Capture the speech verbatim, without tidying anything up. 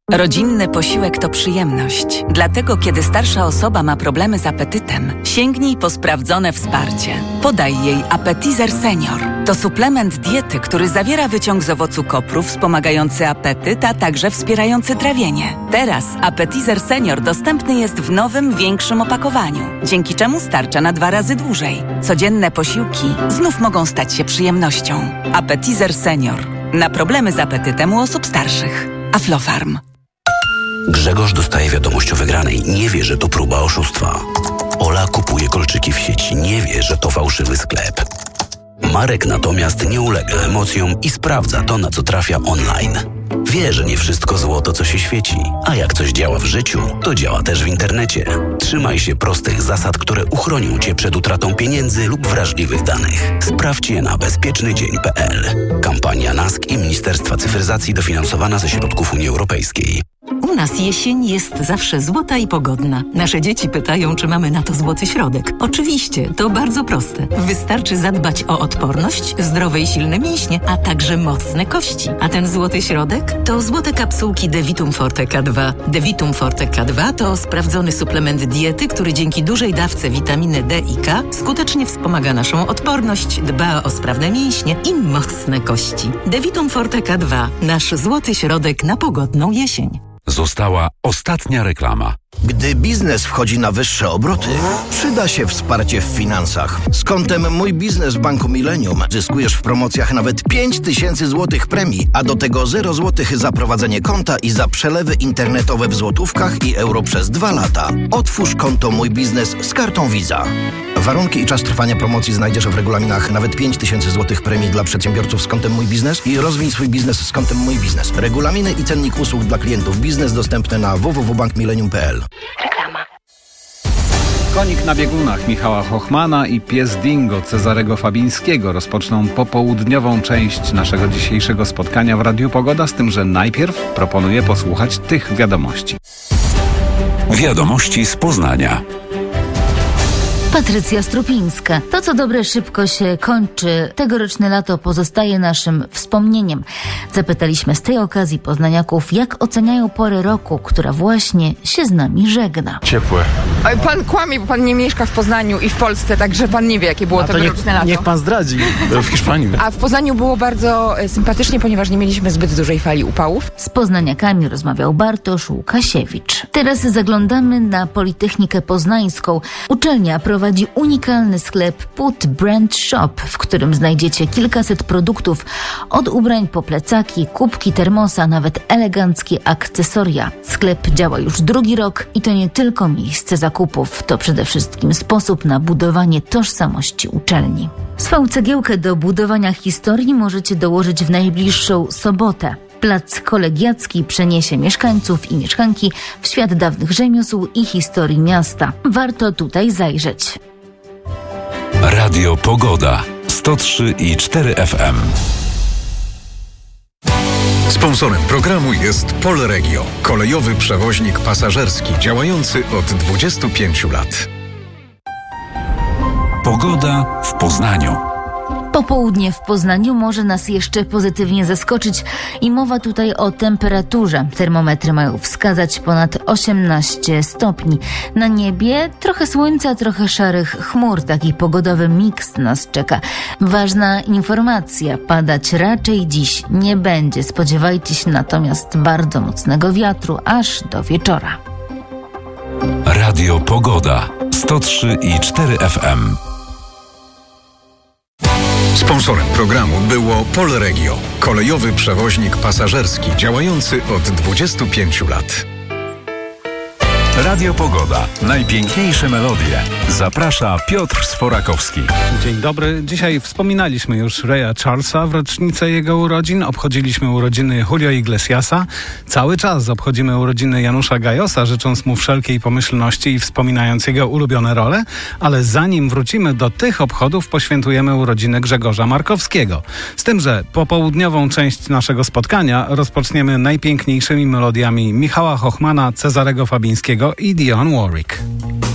Rodzinny posiłek to przyjemność. Dlatego, kiedy starsza osoba ma problemy z apetytem, sięgnij po sprawdzone wsparcie. Podaj jej Appetizer Senior. To suplement diety, który zawiera wyciąg z owocu kopru wspomagający apetyt, a także wspierający trawienie. Teraz Appetizer Senior dostępny jest w nowym, większym opakowaniu, dzięki czemu starcza na dwa razy dłużej. Codzienne posiłki znów mogą stać się przyjemnością. Appetizer Senior. Na problemy z apetytem u osób starszych. Aflofarm. Grzegorz dostaje wiadomość o wygranej. Nie wie, że to próba oszustwa. Ola kupuje kolczyki w sieci. Nie wie, że to fałszywy sklep. Marek natomiast nie ulega emocjom i sprawdza to, na co trafia online. Wie, że nie wszystko złoto, co się świeci. A jak coś działa w życiu, to działa też w internecie. Trzymaj się prostych zasad, które uchronią Cię przed utratą pieniędzy lub wrażliwych danych. Sprawdź je na bezpieczny dzień kropka pe el. Kampania N A S K i Ministerstwa Cyfryzacji dofinansowana ze środków Unii Europejskiej. U nas jesień jest zawsze złota i pogodna. Nasze dzieci pytają, czy mamy na to złoty środek. Oczywiście, to bardzo proste. Wystarczy zadbać o odporność, zdrowe i silne mięśnie, a także mocne kości. A ten złoty środek to złote kapsułki Devitum Forte K dwa. Devitum Forte K dwa to sprawdzony suplement diety, który dzięki dużej dawce witaminy D i K skutecznie wspomaga naszą odporność, dba o sprawne mięśnie i mocne kości. Devitum Forte K dwa. Nasz złoty środek na pogodną jesień. Została ostatnia reklama. Gdy biznes wchodzi na wyższe obroty, przyda się wsparcie w finansach. Z kontem Mój Biznes w Banku Millennium zyskujesz w promocjach nawet pięć tysięcy złotych premii, a do tego zero złotych za prowadzenie konta i za przelewy internetowe w złotówkach i euro przez dwa lata. Otwórz konto Mój Biznes z kartą Visa. Warunki i czas trwania promocji znajdziesz w regulaminach. Nawet pięć tysięcy złotych premii dla przedsiębiorców z kontem Mój Biznes i rozwij swój biznes z kontem Mój Biznes. Regulaminy i cennik usług dla klientów biznes dostępne na w w w kropka bank millennium kropka pe el. Reklama. Konik na biegunach Michała Hochmana i pies Dingo Cezarego Fabińskiego rozpoczną popołudniową część naszego dzisiejszego spotkania w Radiu Pogoda, z tym, że najpierw proponuję posłuchać tych wiadomości. Wiadomości z Poznania. Patrycja Strupińska. To, co dobre, szybko się kończy. Tegoroczne lato pozostaje naszym wspomnieniem. Zapytaliśmy z tej okazji poznaniaków, jak oceniają porę roku, która właśnie się z nami żegna. Ciepłe. Oj, pan kłamie, bo pan nie mieszka w Poznaniu i w Polsce, także pan nie wie, jakie było tegoroczne lato. Niech pan zdradzi. W Hiszpanii. A w Poznaniu było bardzo sympatycznie, ponieważ nie mieliśmy zbyt dużej fali upałów. Z poznaniakami rozmawiał Bartosz Łukasiewicz. Teraz zaglądamy na Politechnikę Poznańską. Uczelnia prowadzi Prowadzi unikalny sklep Put Brand Shop, w którym znajdziecie kilkaset produktów, od ubrań po plecaki, kubki, termosa, nawet eleganckie akcesoria. Sklep działa już drugi rok i to nie tylko miejsce zakupów, to przede wszystkim sposób na budowanie tożsamości uczelni. Swoją cegiełkę do budowania historii możecie dołożyć w najbliższą sobotę. Plac Kolegiacki przeniesie mieszkańców i mieszkanki w świat dawnych rzemiosł i historii miasta. Warto tutaj zajrzeć. Radio Pogoda sto trzy i cztery F M. Sponsorem programu jest Polregio, kolejowy przewoźnik pasażerski działający od dwudziestu pięciu lat. Pogoda w Poznaniu. Popołudnie w Poznaniu może nas jeszcze pozytywnie zaskoczyć i mowa tutaj o temperaturze. Termometry mają wskazać ponad osiemnaście stopni. Na niebie trochę słońca, trochę szarych chmur. Taki pogodowy miks nas czeka. Ważna informacja, padać raczej dziś nie będzie. Spodziewajcie się natomiast bardzo mocnego wiatru aż do wieczora. Radio Pogoda sto trzy i cztery F M. Sponsorem programu było Polregio, kolejowy przewoźnik pasażerski działający od dwudziestu pięciu lat. Radio Pogoda. Najpiękniejsze melodie. Zaprasza Piotr Sforakowski. Dzień dobry. Dzisiaj wspominaliśmy już Raya Charlesa w rocznicę jego urodzin. Obchodziliśmy urodziny Julio Iglesiasa. Cały czas obchodzimy urodziny Janusza Gajosa, życząc mu wszelkiej pomyślności i wspominając jego ulubione role. Ale zanim wrócimy do tych obchodów, poświętujemy urodziny Grzegorza Markowskiego. Z tym, że popołudniową część naszego spotkania rozpoczniemy najpiękniejszymi melodiami Michała Hochmana, Cezarego Fabińskiego i Dionne Warwick.